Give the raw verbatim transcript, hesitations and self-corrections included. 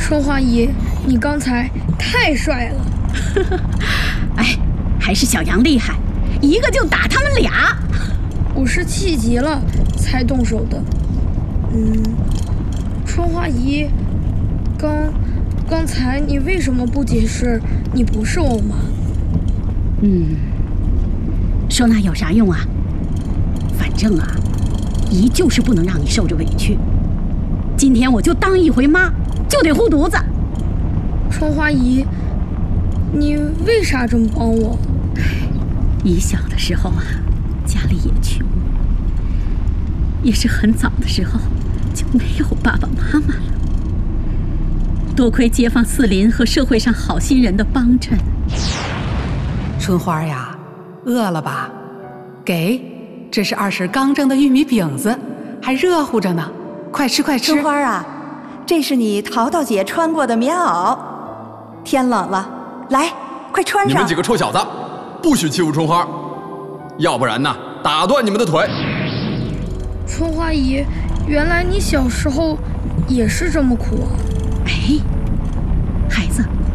春花姨，你刚才太帅了。 哎，还是小杨厉害，一个就打他们俩。 我是气急了才动手的。嗯，春花姨，刚刚才你为什么不解释你不是我妈？ 嗯，说那有啥用啊？反正啊，姨就是不能让你受着委屈。今天我就当一回妈，就得护犊子。 春花姨，你为啥这么帮我？ 姨小的时候啊，家里也穷，也是很早的时候就没有爸爸妈妈了。多亏街坊四邻和社会上好心人的帮衬。 春花呀，饿了吧？给，这是二婶刚蒸的玉米饼子，还热乎着呢，快吃快吃。 春花啊，这是你淘淘姐穿过的棉袄，天冷了，来，快穿上。 你们几个臭小子，不许欺负春花，要不然呢，打断你们的腿。 春花姨，原来你小时候也是这么苦啊！ 哎。